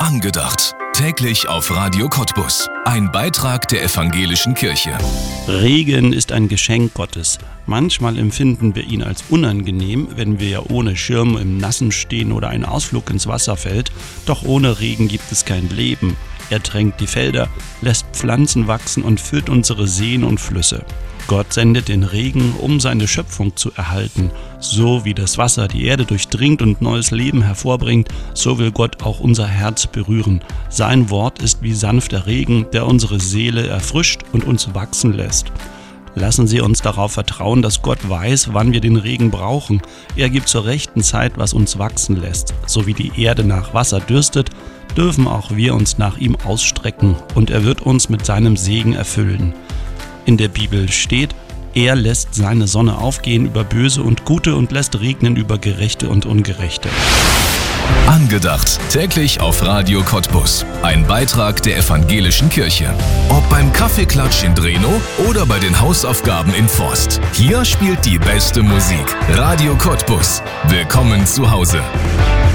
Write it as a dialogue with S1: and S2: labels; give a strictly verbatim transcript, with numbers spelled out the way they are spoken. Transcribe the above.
S1: Angedacht. Täglich auf Radio Cottbus. Ein Beitrag der Evangelischen Kirche.
S2: Regen ist ein Geschenk Gottes. Manchmal empfinden wir ihn als unangenehm, wenn wir ja ohne Schirm im Nassen stehen oder ein Ausflug ins Wasser fällt. Doch ohne Regen gibt es kein Leben. Er tränkt die Felder, lässt Pflanzen wachsen und füllt unsere Seen und Flüsse. Gott sendet den Regen, um seine Schöpfung zu erhalten. So wie das Wasser die Erde durchdringt und neues Leben hervorbringt, so will Gott auch unser Herz berühren. Sein Wort ist wie sanfter Regen, der unsere Seele erfrischt und uns wachsen lässt. Lassen Sie uns darauf vertrauen, dass Gott weiß, wann wir den Regen brauchen. Er gibt zur rechten Zeit, was uns wachsen lässt. So wie die Erde nach Wasser dürstet, dürfen auch wir uns nach ihm ausstrecken und er wird uns mit seinem Segen erfüllen. In der Bibel steht, er lässt seine Sonne aufgehen über Böse und Gute und lässt regnen über Gerechte und Ungerechte.
S1: Angedacht. Täglich auf Radio Cottbus. Ein Beitrag der Evangelischen Kirche. Ob beim Kaffeeklatsch in Drehnow oder bei den Hausaufgaben in Forst. Hier spielt die beste Musik. Radio Cottbus. Willkommen zu Hause.